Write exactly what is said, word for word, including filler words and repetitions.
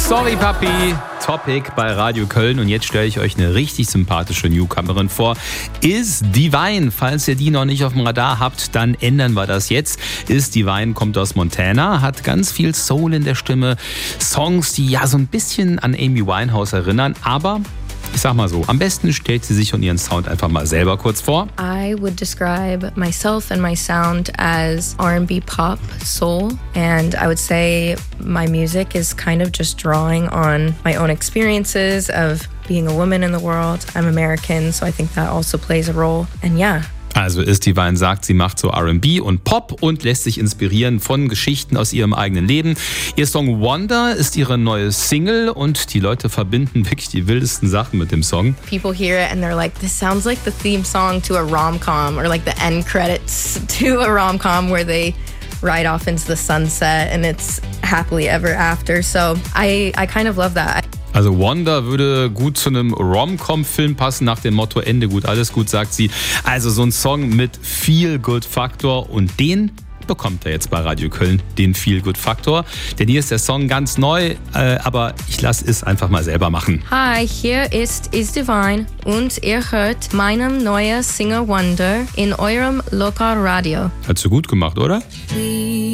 Sorry Papi, Topic bei Radio Köln. Und jetzt stelle ich euch eine richtig sympathische Newcomerin vor. Is Divine. Falls ihr die noch nicht auf dem Radar habt, dann ändern wir das jetzt. Is Divine kommt aus Montana, hat ganz viel Soul in der Stimme. Songs, die ja so ein bisschen an Amy Winehouse erinnern, aber ich sag mal so, am besten stellt sie sich und ihren Sound einfach mal selber kurz vor. I would describe myself and my sound as R and B pop, soul, and I would say my music is kind of just drawing on my own experiences of being a woman in the world. I'm American, so I think that also plays a role. And yeah. Also Is Divine sagt, sie macht so R and B und Pop und lässt sich inspirieren von Geschichten aus ihrem eigenen Leben. Ihr Song Wonder ist ihre neue Single und die Leute verbinden wirklich die wildesten Sachen mit dem Song. People hear it and they're like, this sounds like the theme song to a rom-com or like the end credits to a rom-com where they ride off into the sunset and it's happily ever after. So I, I kind of love that. Also Wonder würde gut zu einem Rom-Com-Film passen, nach dem Motto Ende gut, alles gut, sagt sie. Also so ein Song mit Feel-Good-Faktor und den bekommt er jetzt bei Radio Köln, den Feel-Good-Faktor. Denn hier ist der Song ganz neu, äh, aber ich lasse es einfach mal selber machen. Hi, hier ist Is Divine und ihr hört meinem neuen Singer Wonder in eurem Lokalradio. Hast du gut gemacht, oder?